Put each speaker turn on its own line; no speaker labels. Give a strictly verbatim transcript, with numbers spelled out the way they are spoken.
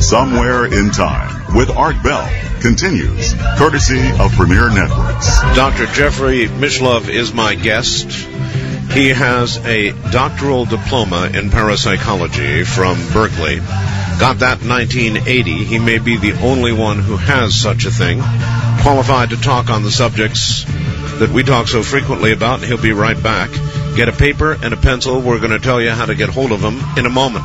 Somewhere in Time with Art Bell continues, courtesy of Premier Networks.
Doctor Jeffrey Mishlove is my guest. He has a doctoral diploma in parapsychology from Berkeley. Got that in nineteen eighty. He may be the only one who has such a thing. Qualified to talk on the subjects that we talk so frequently about. He'll be right back. Get a paper and a pencil. We're going to tell you how to get hold of him in a moment.